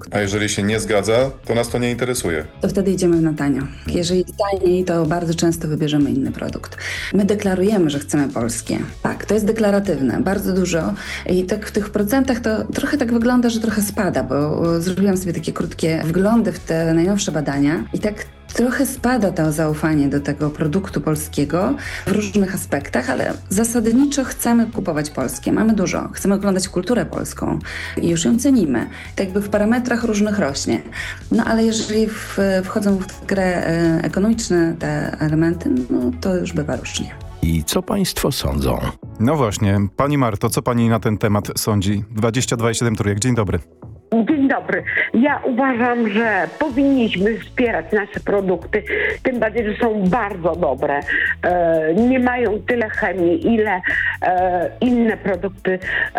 produkt. A jeżeli się nie zgadza, to nas to nie interesuje. To wtedy idziemy na tanio. Jeżeli jest taniej, to bardzo często wybierzemy inny produkt. My deklarujemy, że chcemy polskie. Tak, to jest deklaratywne, bardzo dużo. I tak w tych procentach to trochę tak wygląda, że trochę spada, bo zrobiłam sobie takie krótkie wglądy w te najnowsze badania i tak trochę spada to zaufanie do tego produktu polskiego w różnych aspektach, ale zasadniczo chcemy kupować polskie. Mamy dużo. Chcemy oglądać kulturę polską i już ją cenimy. Tak jakby w parametrach różnych rośnie. No ale jeżeli wchodzą w grę ekonomiczne te elementy, no to już bywa różnie. I co państwo sądzą? No właśnie, pani Marto, co pani na ten temat sądzi? 22,7 trójek, dzień dobry. Dzień dobry. Ja uważam, że powinniśmy wspierać nasze produkty, tym bardziej, że są bardzo dobre. Nie mają tyle chemii, ile inne produkty,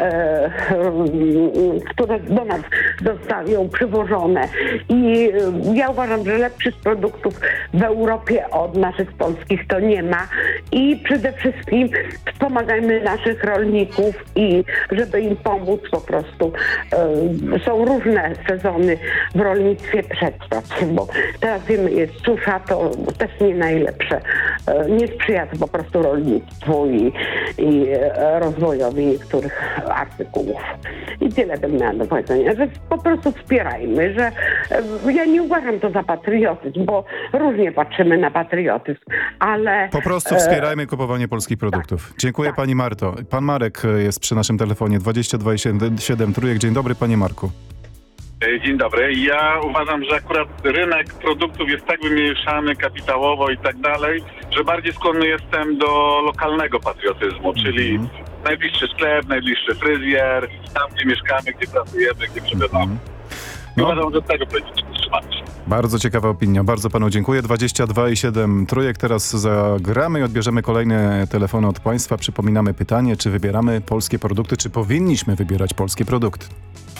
które do nas zostają przywożone. I ja uważam, że lepszych produktów w Europie od naszych polskich to nie ma. I przede wszystkim wspomagajmy naszych rolników i żeby im pomóc po prostu. Są różne sezony w rolnictwie przetrwać, bo teraz wiemy, jest susza, to też nie najlepsze. Nie sprzyja to po prostu rolnictwu i rozwojowi niektórych artykułów. I tyle bym miała do powiedzenia, że po prostu wspierajmy, że ja nie uważam to za patriotyzm, bo różnie patrzymy na patriotyzm, ale... Po prostu wspierajmy kupowanie polskich produktów. Tak, Dziękuję tak. pani Marto. Pan Marek jest przy naszym telefonie 22,7 trójek. Dzień dobry panie Marku. Dzień dobry. Ja uważam, że akurat rynek produktów jest tak wymieszany kapitałowo i tak dalej, że bardziej skłonny jestem do lokalnego patriotyzmu, czyli najbliższy sklep, najbliższy fryzjer, tam gdzie mieszkamy, gdzie pracujemy, gdzie przebywamy. Uważam, że od tego powinniśmy trzymać. Bardzo ciekawa opinia, bardzo panu dziękuję. 22,7 trójek. Teraz zagramy i odbierzemy kolejne telefony od państwa. Przypominamy pytanie, czy wybieramy polskie produkty, czy powinniśmy wybierać polskie produkty.